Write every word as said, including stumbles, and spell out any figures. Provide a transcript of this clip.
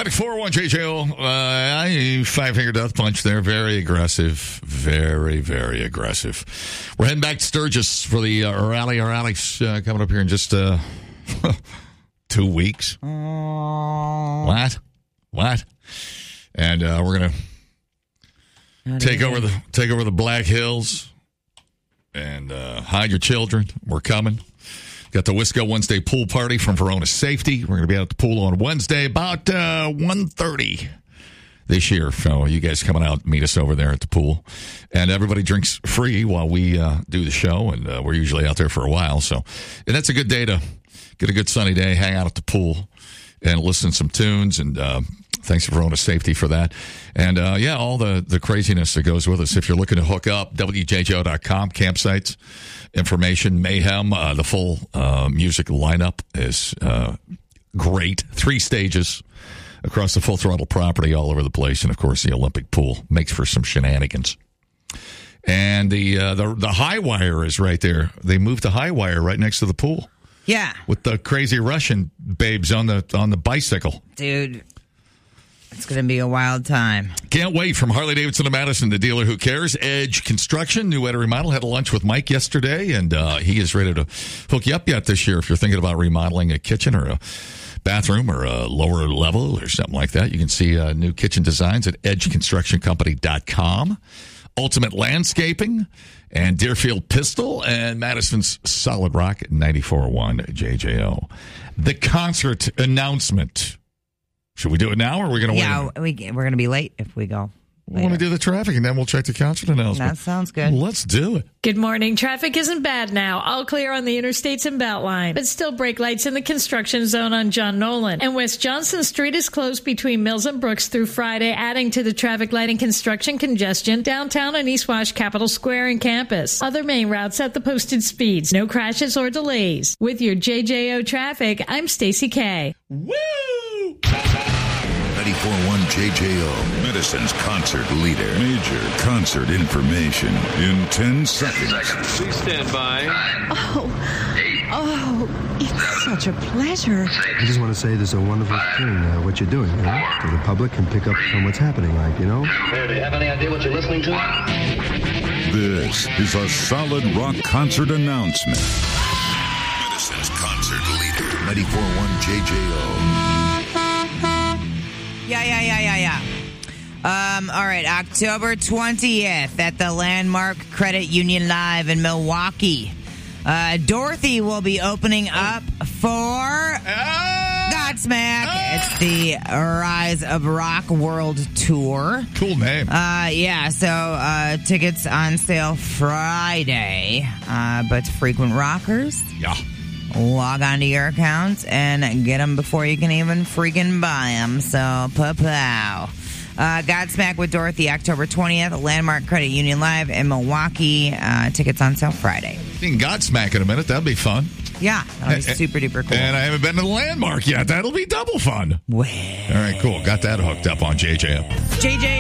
ninety-four point one J J O. Uh, five-finger death punch there. Very aggressive. Very, very aggressive. We're heading back to Sturgis for the uh, rally. Our rally's uh, coming up here in just uh, two weeks. Aww. What? What? And uh, we're going to take over the take over the Black Hills and uh, hide your children. We're coming. Got the Wisco Wednesday pool party from Verona Safety. We're going to be out at the pool on Wednesday about uh, one thirty this year. So you guys coming out, meet us over there at the pool. And everybody drinks free while we uh, do the show, and uh, we're usually out there for a while. So and that's a good day to get a good sunny day, hang out at the pool, and listen to some tunes. And uh, thanks to Verona Safety for that. And, uh, yeah, all the, the craziness that goes with us. If you're looking to hook up, W J J O dot com, campsites, information, Mayhem. Uh, the full uh, music lineup is uh, great. Three stages across the Full Throttle property all over the place. And, of course, the Olympic pool makes for some shenanigans. And the, uh, the, the high wire is right there. They moved the high wire right next to the pool. Yeah. With the crazy Russian babes on the on the bicycle. Dude, it's going to be a wild time. Can't wait. From Harley Davidson to Madison, the dealer who cares. Edge Construction, new way to remodel. Had a lunch with Mike yesterday, and uh, he is ready to hook you up yet this year if you're thinking about remodeling a kitchen or a bathroom or a lower level or something like that. You can see uh, new kitchen designs at edge construction company dot com. Ultimate Landscaping and Deerfield Pistol and Madison's Solid Rock at ninety-four point one J J O. The concert announcement. Should we do it now, or are we going to yeah, wait? Yeah, we, we're going to be late if we go. We want to do the traffic, and then we'll check the concert announcement. That sounds good. Let's do it. Good morning. Traffic isn't bad now. All clear on the interstates and Beltline, but still brake lights in the construction zone on John Nolan. And West Johnson Street is closed between Mills and Brooks through Friday, adding to the traffic light and construction congestion downtown and East Wash, Capitol Square, and campus. Other main routes at the posted speeds. No crashes or delays. With your J J O traffic, I'm Stacey K. Woo! ninety-four point one J J O, Medicine's concert leader. Major concert information in ten seconds. Please stand by. Oh, oh, it's such a pleasure. I just want to say this is a wonderful thing, uh, what you're doing, you know? So the public can pick up on what's happening, like, you know? Hey, do you have any idea what you're listening to? This is a solid rock concert announcement. Medicine's concert leader, ninety-four point one J J O. Yeah, yeah, yeah, yeah, yeah. Um, all right, October twentieth at the Landmark Credit Union Live in Milwaukee. Uh, Dorothy will be opening up for Ah! Godsmack. Ah! It's the Rise of Rock World Tour. Cool name. Uh, yeah, so uh, tickets on sale Friday. Uh, but frequent rockers, Yeah. log onto your account and get them before you can even freaking buy them. So, pa-pow. Uh, Godsmack with Dorothy, October twentieth, Landmark Credit Union Live in Milwaukee. Uh, tickets on sale Friday. You can Godsmack in a minute. That'd be fun. Yeah, that'll be super duper cool. And I haven't been to the Landmark yet. That'll be double fun. Well. All right, cool. Got that hooked up on J J O. J J